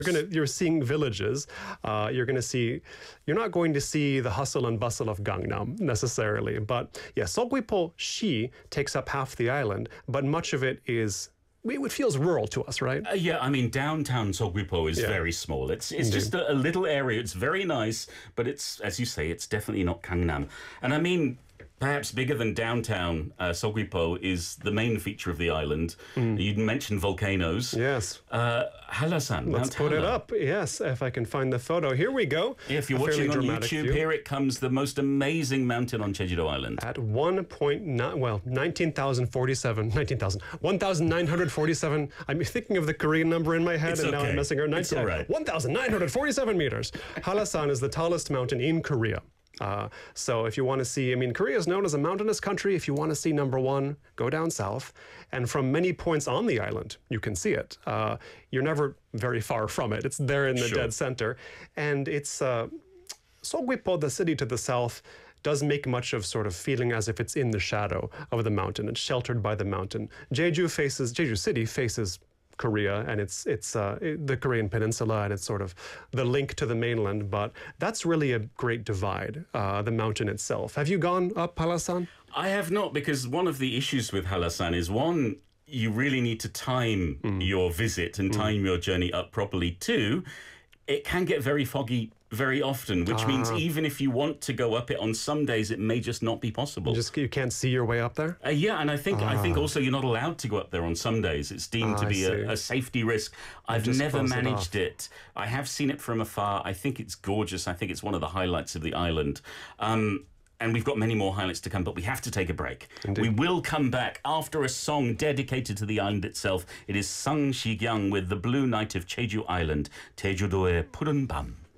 You're seeing villages. You're not going to see the hustle and bustle of Gangnam necessarily. But yeah, Seogwipo-si takes up half the island, but much of it feels rural to us, right? Yeah, I mean, downtown Seogwipo is very small. It's just a little area. It's very nice, but it's, as you say, it's definitely not Gangnam. And I mean, perhaps bigger than downtown Seogwipo is the main feature of the island. You mentioned volcanoes. Yes. Hallasan. Let's put it up. Yes, if I can find the photo. Here we go. Yeah, if you're watching on YouTube, here it comes, the most amazing mountain on Jeju-do Island. At 1,947. I'm thinking of the Korean number in my head, now I'm messing around. It's all right. 1,947 meters. Hallasan is the tallest mountain in Korea. So if you want to see, I mean, Korea is known as a mountainous country. If you want to see number one, go down south. And from many points on the island, you can see it. You're never very far from it. It's there in the dead center. And it's Seogwipo, the city to the south, does make much of sort of feeling as if it's in the shadow of the mountain. It's sheltered by the mountain. Jeju City faces Korea, and it's the Korean peninsula, and it's sort of the link to the mainland. But that's really a great divide, the mountain itself. Have you gone up Hallasan? I have not, because one of the issues with Hallasan is, one, you really need to time your visit and time your journey up properly. Two, it can get very foggy very often, which means even if you want to go up it on some days, it may just not be possible. You can't see your way up there? Yeah, and I think also you're not allowed to go up there on some days. It's deemed to be a safety risk. I've never managed it. I have seen it from afar. I think it's gorgeous. I think it's one of the highlights of the island. And we've got many more highlights to come, but we have to take a break. Indeed. We will come back after a song dedicated to the island itself. It is Sang Shigyang with the Blue Night of Jeju Island, Jeju-do의 푸른 밤.